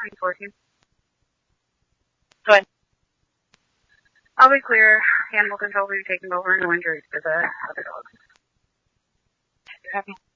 He's working. Go ahead. I'll be clear. Animal control will be taking over, no injuries to the other dogs. You're happy.